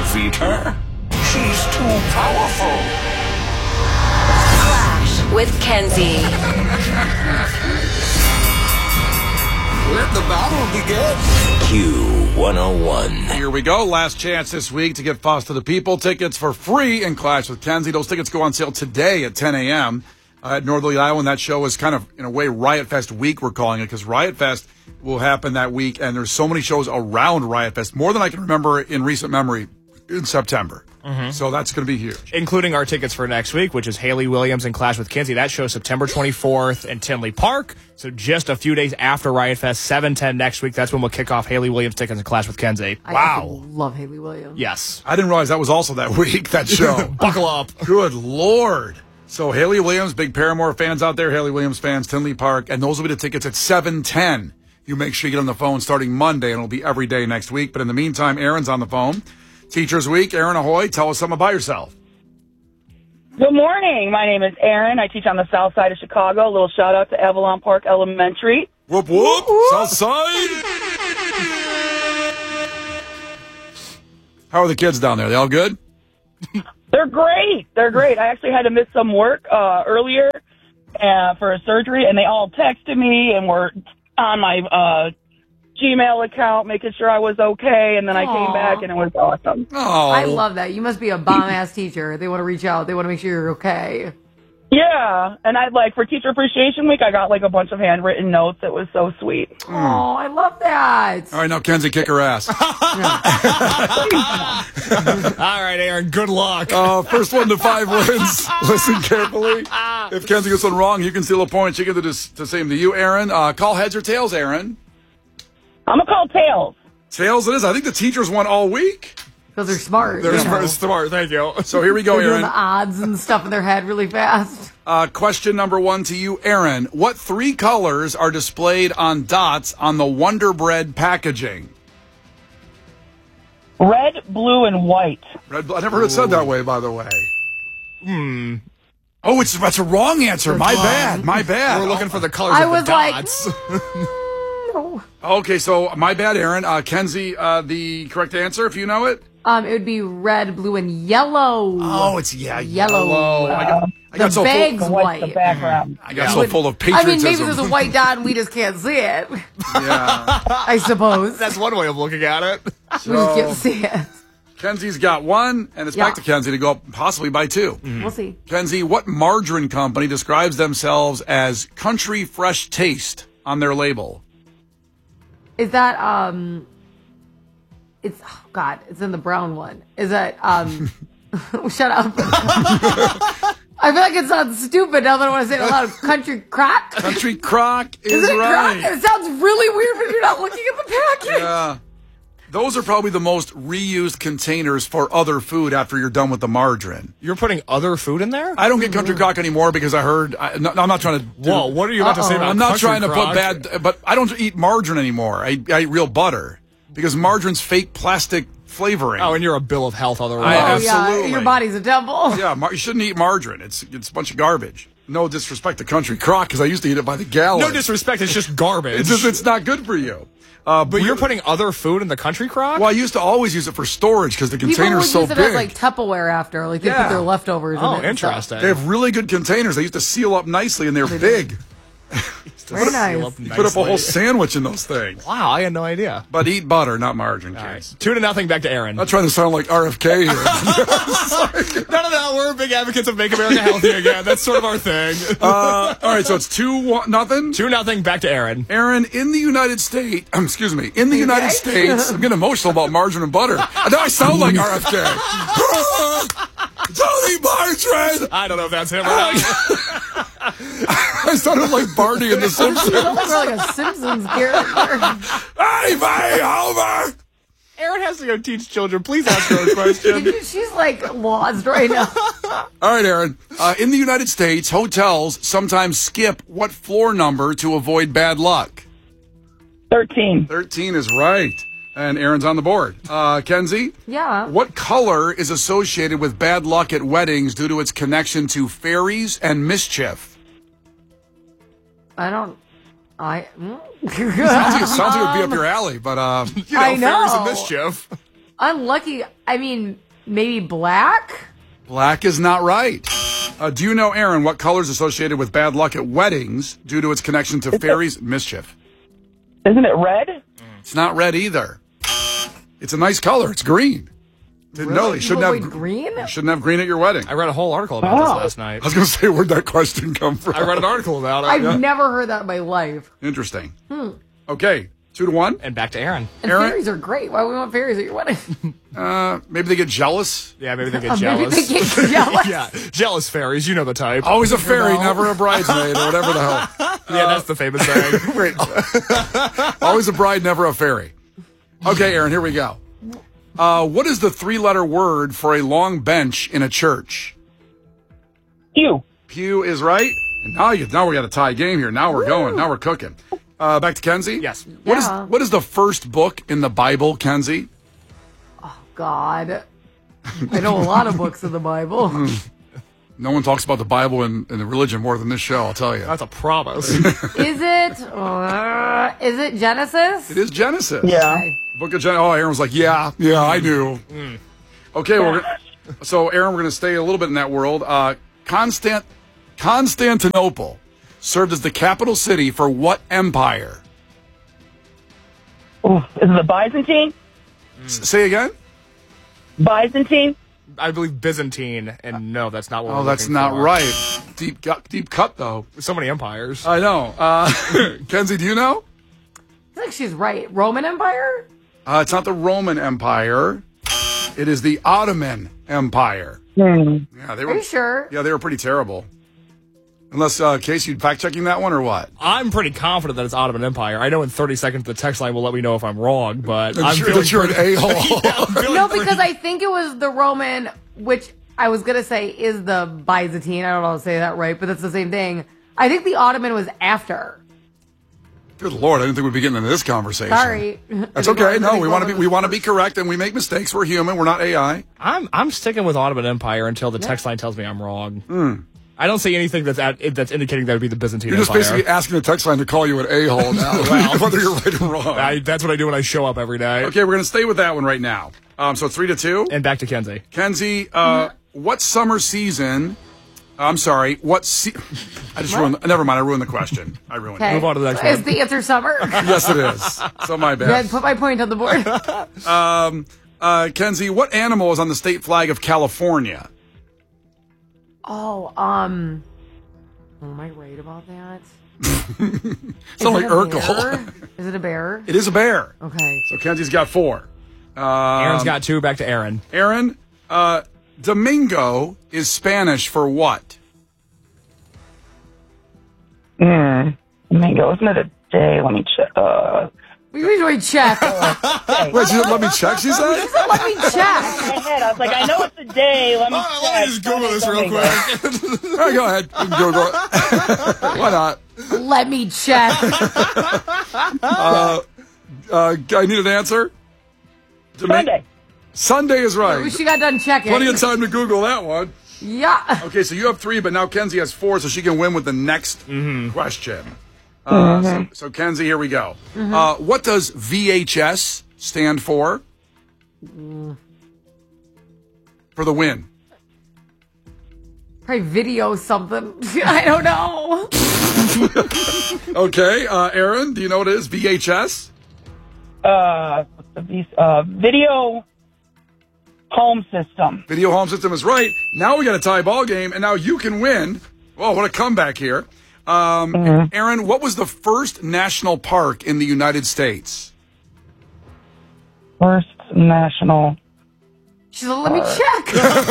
defeat her. She's too powerful. Flash with Kenzie. Let the battle begin. Q101. Here we go. Last chance this week to get Foster the People tickets for free in Clash with Kenzie. Those tickets go on sale today at 10 a.m. At Northerly, Iowa. And that show is kind of, in a way, Riot Fest week, we're calling it, because Riot Fest will happen that week. And there's so many shows around Riot Fest, more than I can remember in recent memory, in September. So that's going to be huge. Including our tickets for next week, which is Haley Williams and Clash with Kenzie. That show is September 24th in Tinley Park. So just a few days after Riot Fest, 7-10 next week. That's when we'll kick off Haley Williams tickets and Clash with Kenzie. I love Haley Williams. Yes. I didn't realize that was also that week, that show. Buckle up. Good Lord. So Haley Williams, big Paramore fans out there, Haley Williams fans, Tinley Park, and those will be the tickets at 7:10. You make sure you get on the phone starting Monday, and it'll be every day next week. But in the meantime, Aaron's on the phone. Teacher's Week. Aaron Ahoy, tell us something about yourself. Good morning. My name is Aaron. I teach on the south side of Chicago. A little shout out to Avalon Park Elementary. Whoop, whoop. South side. How are the kids down there? They all good? They're great. They're great. I actually had to miss some work earlier for a surgery, and they all texted me and were on my Gmail account making sure I was okay, and then I came back, and it was awesome. Oh, I love that. You must be a bomb-ass teacher. They want to reach out. They want to make sure you're okay. Yeah, and for Teacher Appreciation Week, I got a bunch of handwritten notes. It was so sweet. Oh, I love that. All right, now Kenzie, kick her ass. All right, Aaron, good luck. First 1 to 5 wins. Listen carefully. If Kenzie gets one wrong, you can steal a point. She can do the same to you, Aaron. Call heads or tails, Aaron. I'm going to call tails. Tails it is. I think the teachers won all week. Because they're smart. They're smart, thank you. So here we go, They're doing Aaron. the odds and stuff in their head really fast. Question number 1 to you, Aaron. What 3 colors are displayed on dots on the Wonder Bread packaging? Red, blue, and white. Red, I never heard it said that way, by the way. Oh, that's a wrong answer. My bad. We're looking for the colors I of was the dots. No. Okay, so my bad, Aaron. Kenzie, the correct answer, if you know it? It would be red, blue, and yellow. Oh, it's, Yellow. I got The so bag's full, white. The background. I got so full of I patriotism. mean, maybe there's a white dot and we just can't see it. Yeah. I suppose. That's one way of looking at it. We just can't see it. Kenzie's got 1, and it's back to Kenzie to go up possibly by 2. We'll see. Kenzie, what margarine company describes themselves as Country Fresh Taste on their label? Is that, it's, oh God, it's in the brown one. Is that, shut up. I feel like it sounds stupid now that I want to say it out loud. Country Crock? Country Crock is Is it right. Crock? It sounds really weird when you're not looking at the package. Yeah. Those are probably the most reused containers for other food after you're done with the margarine. You're putting other food in there? I don't get Country Crock anymore because I heard. I'm not trying to. Whoa, what are you about to say about I'm not Country trying to Crock? put bad, but I don't eat margarine anymore. I eat real butter because margarine's fake plastic flavoring. Oh, and you're a bill of health otherwise. I- Oh, yeah, Absolutely. your body's a temple. Yeah, you shouldn't eat margarine. It's a bunch of garbage. No disrespect to Country Crock because I used to eat it by the gallon. No disrespect, it's just garbage. It's not good for you. But you're putting other food in the Country Crock? Well, I used to always use it for storage because the People would container's use so it big. as like Tupperware after, like they Yeah. put their leftovers in it. Oh, and stuff. interesting. They have really good containers. They used to seal up nicely, and they're big. Very nice. You put up a whole sandwich in those things. Wow, I had no idea. But eat butter, not margarine, All kids. right. 2-0 back to Aaron. Not trying to sound like RFK here. No. We're big advocates of Make America Healthy again. That's sort of our thing. All right, so it's 2-1, nothing. 2-0 back to Aaron. Aaron, in the United States, excuse me, in the United States, I'm getting emotional about margarine and butter. Now I sound like RFK. Tony Margarine! I don't know if that's him or not. I sounded like Barney in The Simpsons. You look like a Simpsons character. Hey, Homer! Aaron has to go teach children. Please ask her a question. She's like lost right now. All right, Aaron. In the United States, hotels sometimes skip what floor number to avoid bad luck? 13. 13 is right. And Aaron's on the board. Kenzie? Yeah. What color is associated with bad luck at weddings due to its connection to fairies and mischief? Sounds Sounds like it would be up your alley, but You know, I know. fairies and mischief. Unlucky. I mean, maybe black? Black is not right. Do you know, Aaron, what color is associated with bad luck at weddings due to its connection to fairies' mischief? Isn't it red? It's not red either. It's a nice color. It's green. Didn't know they shouldn't have green. You shouldn't have green at your wedding. I read a whole article about this last night. I was going to say, where'd that question come from? I read an article about it. I've never heard that in my life. Interesting. Okay, 2-1. And back to Aaron. And Aaron? fairies are great. Why would we want fairies at your wedding? Maybe they get jealous. Yeah, maybe they get Maybe jealous. they get jealous. Yeah, jealous fairies. You know the type. Always a fairy, Tinkerbell. never a bridesmaid, or whatever the hell. Yeah, that's the famous saying. Wait. Always a bride, never a fairy. Okay, Aaron, here we go. What is the 3-letter word for a long bench in a church? Pew. Pew is right. And now we got a tie game here. Now we're going. Now we're cooking. Back to Kenzie. Yes. What is the first book in the Bible, Kenzie? God. I know a lot of books in the Bible. No one talks about the Bible and the religion more than this show, I'll tell you. That's a promise. Is it Genesis? It is Genesis. Yeah. Okay. Book of Genesis. Oh, Aaron was like, yeah, I knew. Okay, so Aaron, we're going to stay a little bit in that world. Constantinople served as the capital city for what empire? Ooh, is it the Byzantine? Say again? Byzantine? I believe Byzantine, and no, that's not what Oh, we're that's looking not for. right. Deep cut, though. So many empires. I know. Kenzie, do you know? I think she's right. Roman Empire? It's not the Roman Empire. It is the Ottoman Empire. Hmm. Yeah, they Are were. you sure? Yeah, they were pretty terrible. Unless, Casey, you fact checking that one or what? I'm pretty confident that it's Ottoman Empire. I know in 30 seconds the text line will let me know if I'm wrong, but I'm feeling That you're an a-hole. No, because I think it was the Roman, which I was going to say is the Byzantine. I don't know how to say that right, but that's the same thing. I think the Ottoman was after. Good Lord, I didn't think we'd be getting into this conversation. Sorry. That's okay. No, we want to be correct, and we make mistakes. We're human. We're not AI. I'm sticking with Ottoman Empire until the text line tells me I'm wrong. I don't see anything that's indicating that would be the Byzantine You're just Empire. basically asking the text line to call you an a-hole now, whether you're right or wrong. That's what I do when I show up every day. Okay, we're going to stay with that one right now. So 3-2. And back to Kenzie. Kenzie, what summer season? I'm sorry. I just ruined. Never mind. I ruined the question. I ruined Okay. it. Move on to the next Is one. the answer summer? Yes, it is. So my Go ahead, bad. put my point on the board. Kenzie, what animal is on the state flag of California? Am I right about that? It's not like it a Urkel. bear? Is it a bear? It is a bear. Okay. So Kenzie's got 4. Aaron's got 2. Back to Aaron. Aaron, Domingo is Spanish for what? Mango, isn't it a day? Let me check. We usually check. Wait, she said, let me check, she said? Let me check. My head, I was like, I know it's a day. Let me check. Let me just Google this real quick. All right, go ahead. You can Google it. Why not? Let me check. I need an answer. Sunday. Sunday is right. She got done checking. Plenty of time to Google that one. Yeah. Okay, so you have 3, but now Kenzie has 4, so she can win with the next question. So Kenzie, here we go. What does VHS stand for? For the win. Probably video something. I don't know. Okay, Aaron, do you know what it is? VHS? Video home system. Video home system is right. Now we got a tie ball game, and now you can win. Oh, what a comeback here. Aaron, what was the first national park in the United States? First national. She's like, let me check.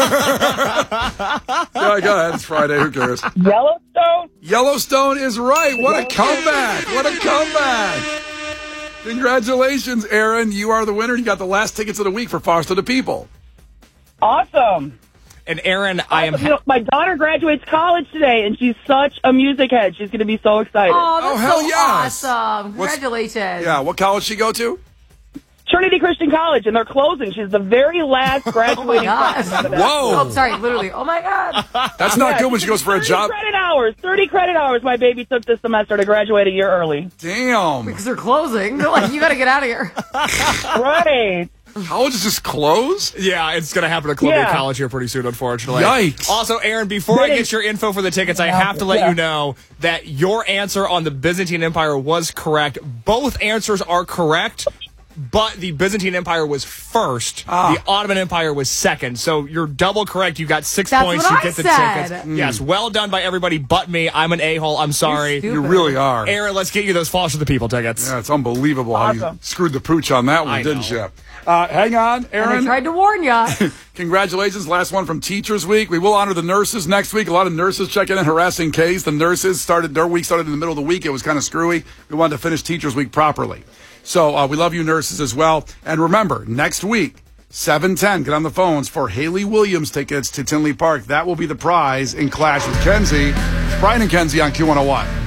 Yeah, go ahead. It's Friday. Who cares? Yellowstone? Yellowstone is right. What a comeback. What a comeback. Congratulations, Aaron. You are the winner. You got the last tickets of the week for Foster the People. Awesome. And Aaron, I am. You know, my daughter graduates college today, and she's such a music head. She's going to be so excited. Oh, that's hell so yes. awesome. What's- Congratulations. Yeah, what college she go to? Trinity Christian College, and they're closing. She's the very last graduating God. class. Whoa. Oh, sorry, literally. Oh, my God. That's not good when she goes for a 30 job. credit hours. 30 credit hours my baby took this semester to graduate a year early. Damn. Because they're closing. They're like, you got to get out of here. Right. Colleges just close? Yeah, it's going to happen to Columbia Yeah. College here pretty soon, unfortunately. Yikes. Also, Aaron, before I get your info for the tickets, I have to let you know that your answer on the Byzantine Empire was correct. Both answers are correct, but the Byzantine Empire was first. The Ottoman Empire was second. So you're double correct. You got 6 That's points. what You I get the said. tickets. Yes, well done by everybody but me. I'm an a-hole. I'm sorry. You're You stupid. really are. Aaron, let's get you those Falls for the People tickets. Yeah, it's unbelievable how you Awesome. screwed the pooch on that one, I didn't know. you? Hang on, And I Aaron. tried to warn ya. Congratulations. Last one from Teachers Week. We will honor the nurses next week. A lot of nurses checking in, harassing K's. The nurses their week started in the middle of the week. It was kind of screwy. We wanted to finish Teachers Week properly. So we love you nurses as well. And remember, next week, 7:10, get on the phones for Haley Williams tickets to Tinley Park. That will be the prize in Clash with Kenzie. Brian and Kenzie on Q101.